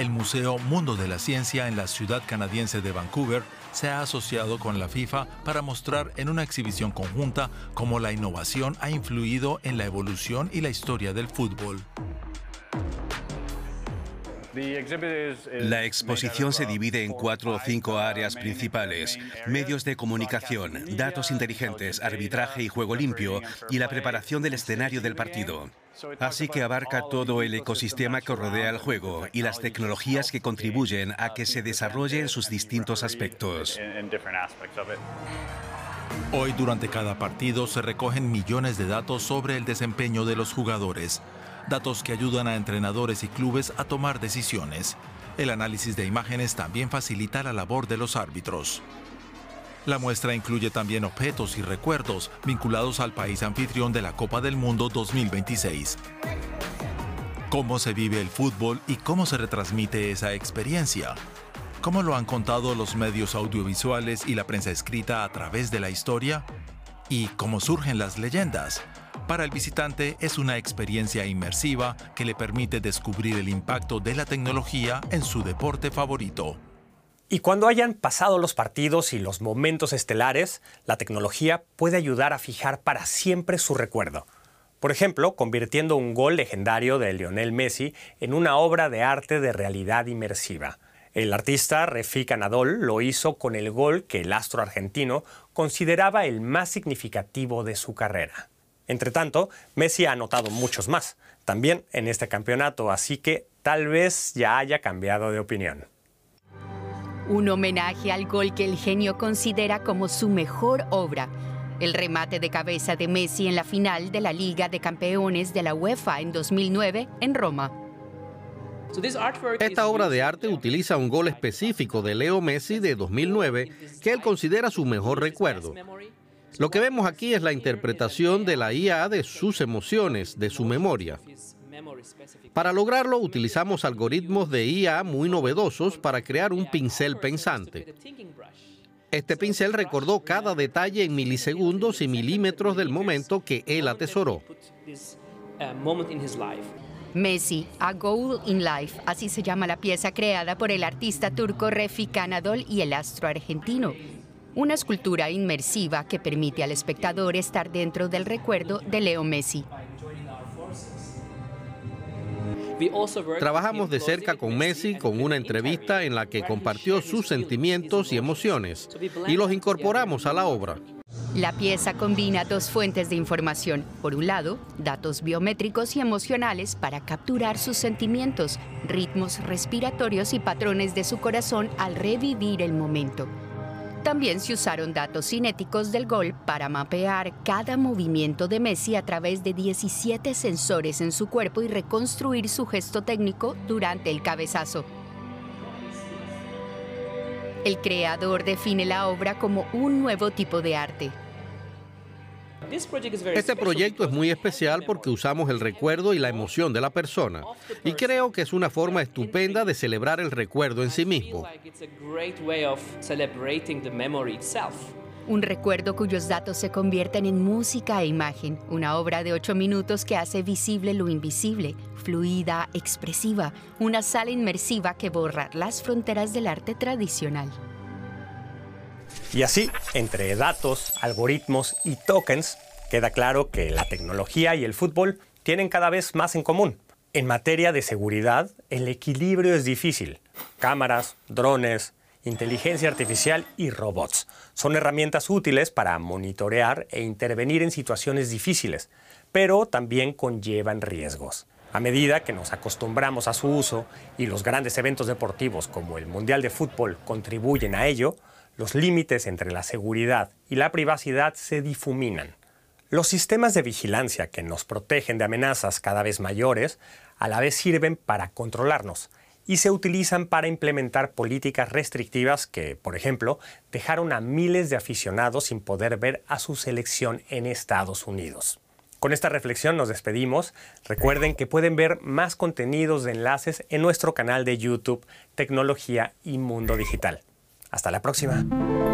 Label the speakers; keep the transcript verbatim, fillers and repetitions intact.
Speaker 1: el Museo Mundo de la Ciencia en la ciudad canadiense de Vancouver se ha asociado con la FIFA para mostrar en una exhibición conjunta cómo la innovación ha influido en la evolución y la historia del fútbol.
Speaker 2: La exposición se divide en cuatro o cinco áreas principales: medios de comunicación, datos inteligentes, arbitraje y juego limpio, y la preparación del escenario del partido. Así que abarca todo el ecosistema que rodea el juego y las tecnologías que contribuyen a que se desarrolle en sus distintos aspectos.
Speaker 1: Hoy, durante cada partido, se recogen millones de datos sobre el desempeño de los jugadores. Datos que ayudan a entrenadores y clubes a tomar decisiones. El análisis de imágenes también facilita la labor de los árbitros. La muestra incluye también objetos y recuerdos vinculados al país anfitrión de la Copa del Mundo dos mil veintiséis. ¿Cómo se vive el fútbol y cómo se retransmite esa experiencia? ¿Cómo lo han contado los medios audiovisuales y la prensa escrita a través de la historia? ¿Y cómo surgen las leyendas? Para el visitante es una experiencia inmersiva que le permite descubrir el impacto de la tecnología en su deporte favorito.
Speaker 3: Y cuando hayan pasado los partidos y los momentos estelares, la tecnología puede ayudar a fijar para siempre su recuerdo. Por ejemplo, convirtiendo un gol legendario de Lionel Messi en una obra de arte de realidad inmersiva. El artista Refik Anadol lo hizo con el gol que el astro argentino consideraba el más significativo de su carrera. Entre tanto, Messi ha anotado muchos más, también en este campeonato, así que tal vez ya haya cambiado de opinión.
Speaker 4: Un homenaje al gol que el genio considera como su mejor obra. El remate de cabeza de Messi en la final de la Liga de Campeones de la UEFA en dos mil nueve en Roma.
Speaker 5: Esta obra de arte utiliza un gol específico de Leo Messi de dos mil nueve que él considera su mejor recuerdo. Lo que vemos aquí es la interpretación de la I A de sus emociones, de su memoria. Para lograrlo, utilizamos algoritmos de I A muy novedosos para crear un pincel pensante. Este pincel recordó cada detalle en milisegundos y milímetros del momento que él atesoró.
Speaker 4: Messi, A Goal in Life, así se llama la pieza creada por el artista turco Refik Anadol y el astro argentino. Una escultura inmersiva que permite al espectador estar dentro del recuerdo de Leo Messi.
Speaker 5: Trabajamos de cerca con Messi con una entrevista en la que compartió sus sentimientos y emociones y los incorporamos a la obra.
Speaker 4: La pieza combina dos fuentes de información. Por un lado, datos biométricos y emocionales para capturar sus sentimientos, ritmos respiratorios y patrones de su corazón al revivir el momento. También se usaron datos cinéticos del gol para mapear cada movimiento de Messi a través de diecisiete sensores en su cuerpo y reconstruir su gesto técnico durante el cabezazo. El creador define la obra como un nuevo tipo de arte.
Speaker 5: Este proyecto es muy especial porque usamos el recuerdo y la emoción de la persona, y creo que es una forma estupenda de celebrar el recuerdo en sí mismo.
Speaker 4: Un recuerdo cuyos datos se convierten en música e imagen, una obra de ocho minutos que hace visible lo invisible, fluida, expresiva, una sala inmersiva que borra las fronteras del arte tradicional.
Speaker 3: Y así, entre datos, algoritmos y tokens, queda claro que la tecnología y el fútbol tienen cada vez más en común. En materia de seguridad, el equilibrio es difícil. Cámaras, drones, inteligencia artificial y robots son herramientas útiles para monitorear e intervenir en situaciones difíciles, pero también conllevan riesgos. A medida que nos acostumbramos a su uso y los grandes eventos deportivos como el Mundial de Fútbol contribuyen a ello, los límites entre la seguridad y la privacidad se difuminan. Los sistemas de vigilancia que nos protegen de amenazas cada vez mayores a la vez sirven para controlarnos y se utilizan para implementar políticas restrictivas que, por ejemplo, dejaron a miles de aficionados sin poder ver a su selección en Estados Unidos. Con esta reflexión nos despedimos. Recuerden que pueden ver más contenidos de enlaces en nuestro canal de YouTube Tecnología y Mundo Digital. Hasta la próxima.